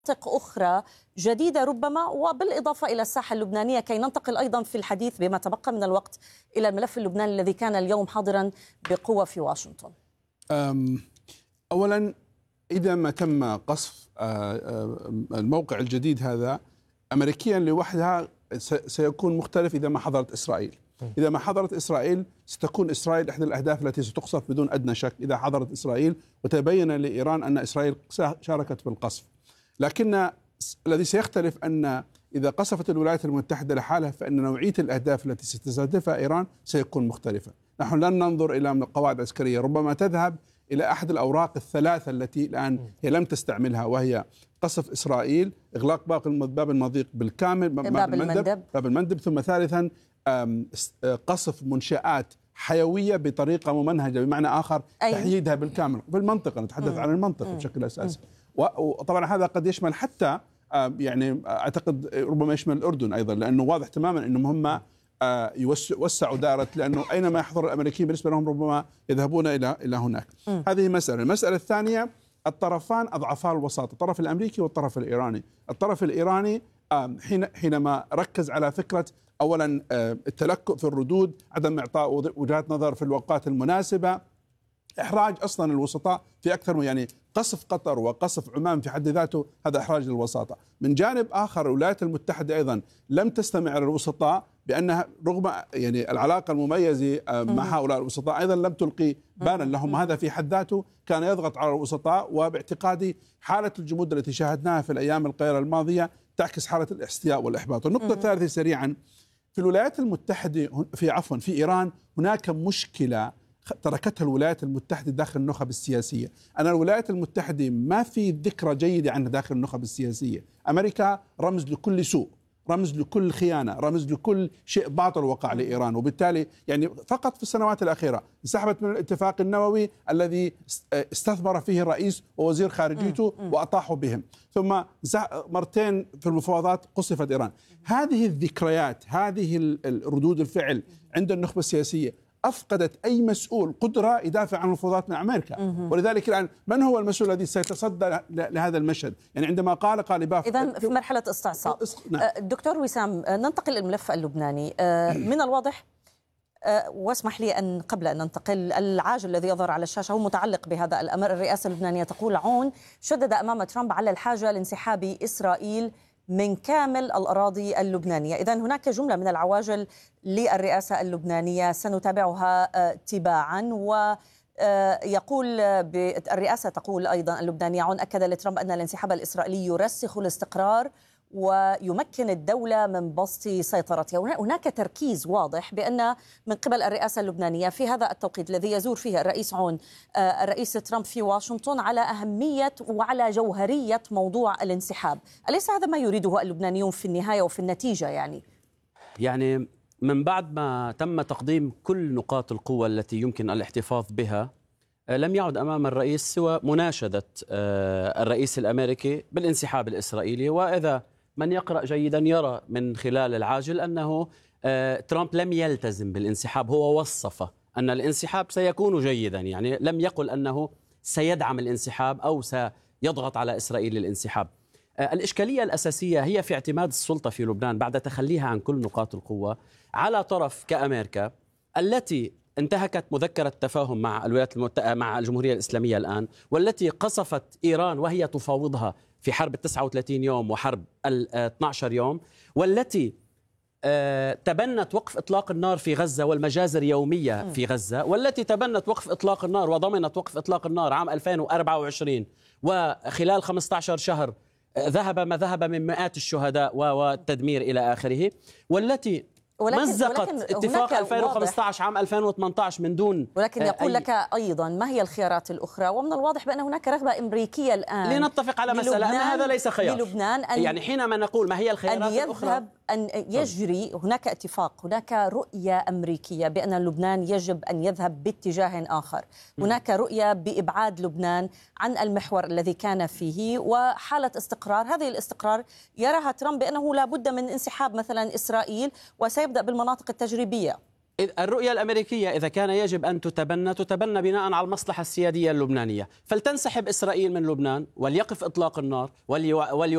أخرى جديدة ربما، وبالإضافة إلى الساحة اللبنانية، كي ننتقل أيضا في الحديث بما تبقى من الوقت إلى الملف اللبناني الذي كان اليوم حاضرا بقوة في واشنطن. أولا، إذا ما تم قصف الموقع الجديد هذا أمريكيا لوحدها سيكون مختلف إذا ما حضرت إسرائيل. إذا ما حضرت إسرائيل ستكون إسرائيل إحدى الأهداف التي ستقصف بدون أدنى شك إذا حضرت إسرائيل وتبين لإيران أن إسرائيل شاركت بالقصف. لكن الذي سيختلف أن إذا قصفت الولايات المتحدة لحالها فإن نوعية الأهداف التي ستستهدفها إيران سيكون مختلفة. نحن لن ننظر إلى قواعد عسكرية، ربما تذهب إلى أحد الأوراق الثلاثة التي الآن هي لم تستعملها، وهي قصف إسرائيل، إغلاق باب المضيق بالكامل، باب المندب، ثم ثالثا قصف منشآت حيوية بطريقة ممنهجة، بمعنى آخر تحييدها بالكامل بالمنطقة. نتحدث عن المنطقة بشكل أساسي، وطبعا هذا قد يشمل حتى يعني أعتقد ربما يشمل الأردن أيضا، لأنه واضح تماما أنهم هم يوسعوا دائرة، لأنه أينما يحضر الأمريكيين بالنسبة لهم ربما يذهبون إلى هناك. هذه مسألة. المسألة الثانية، الطرفان أضعفا الوساطة، الطرف الأمريكي والطرف الإيراني. الطرف الإيراني حينما ركز على فكرة أولا التلكؤ في الردود، عدم إعطاء وجهات نظر في الأوقات المناسبة، إحراج أصلا الوسطاء في أكثر يعني قصف قطر وقصف عمان في حد ذاته هذا إحراج للوساطة. من جانب آخر الولايات المتحدة أيضا لم تستمع للوسطاء، بأنها رغم يعني العلاقة المميزة مع هؤلاء الوسطاء أيضا لم تلقي بالا لهم. هذا في حد ذاته كان يضغط على الوسطاء، وباعتقادي حالة الجمود التي شاهدناها في الأيام القليلة الماضية تعكس حالة الاستياء والإحباط. النقطة الثالثة سريعا، في الولايات المتحدة في إيران هناك مشكلة تركتها الولايات المتحدة داخل النخب السياسية. أنا الولايات المتحدة ما في ذكرى جيدة عنها داخل النخب السياسية. أمريكا رمز لكل سوء، رمز لكل خيانة، رمز لكل شيء باطل وقع لإيران، وبالتالي يعني فقط في السنوات الأخيرة انسحبت من الاتفاق النووي الذي استثمر فيه الرئيس ووزير خارجيته وأطاحوا بهم، ثم مرتين في المفاوضات قصفت إيران. هذه الذكريات، هذه الردود الفعل عند النخبة السياسية أفقدت أي مسؤول قدرة يدافع عن المفاوضات مع أمريكا. ولذلك الآن من هو المسؤول الذي سيتصدى لهذا المشهد؟ يعني عندما قال باف إذن في مرحلة استصعصاء. دكتور وسام، ننتقل للملف اللبناني. من الواضح، واسمح لي أن قبل أن ننتقل، العاجل الذي يظهر على الشاشة هو متعلق بهذا الأمر. الرئاسة اللبنانية تقول عون شدد أمام ترامب على الحاجة لانسحاب إسرائيل من كامل الأراضي اللبنانية. إذن هناك جملة من العواجل للرئاسة اللبنانية سنتابعها تباعا، ويقول الرئاسة تقول أيضا اللبنانية عون أكد لترامب أن الانسحاب الإسرائيلي يرسخ الاستقرار ويمكن الدولة من بسط سيطرتها. هناك تركيز واضح بأن من قبل الرئاسة اللبنانية في هذا التوقيت الذي يزور فيه الرئيس عون الرئيس ترامب في واشنطن على أهمية وعلى جوهرية موضوع الانسحاب. أليس هذا ما يريده اللبنانيون في النهاية وفي النتيجة؟ يعني من بعد ما تم تقديم كل نقاط القوة التي يمكن الاحتفاظ بها، لم يعد أمام الرئيس سوى مناشدة الرئيس الأمريكي بالانسحاب الإسرائيلي. وإذا من يقرأ جيدا يرى من خلال العاجل أنه ترامب لم يلتزم بالانسحاب. هو وصف أن الانسحاب سيكون جيدا، يعني لم يقل أنه سيدعم الانسحاب أو سيضغط على إسرائيل للانسحاب. الإشكالية الأساسية هي في اعتماد السلطة في لبنان بعد تخليها عن كل نقاط القوة على طرف كأمريكا التي انتهكت مذكرة تفاهم مع الولايات المتحدة مع الجمهورية الإسلامية الآن، والتي قصفت إيران وهي تفاوضها في حرب 39 يوم وحرب 12 يوم، والتي تبنت وقف إطلاق النار في غزة والمجازر يومية في غزة، والتي تبنت وقف إطلاق النار وضمنت وقف إطلاق النار عام 2024 وخلال 15 شهر ذهب ما ذهب من مئات الشهداء والتدمير إلى آخره، والتي مزقت اتفاق 2015 عام 2018 من دون. ولكن يقول لك أيضا ما هي الخيارات الأخرى؟ ومن الواضح بأن هناك رغبة أمريكية الآن لنتفق على مسألة أن هذا ليس خيار للبنان، يعني حينما نقول ما هي الخيارات الأخرى أن يجري هناك اتفاق، هناك رؤية أمريكية بأن لبنان يجب أن يذهب باتجاه آخر. هناك رؤية بإبعاد لبنان عن المحور الذي كان فيه وحالة استقرار. هذه الاستقرار يراها ترامب بأنه لا بد من انسحاب مثلا إسرائيل وسيبدأ بالمناطق التجريبية. الرؤية الأمريكية إذا كان يجب أن تتبنى بناء على المصلحة السيادية اللبنانية، فلتنسحب إسرائيل من لبنان وليقف إطلاق النار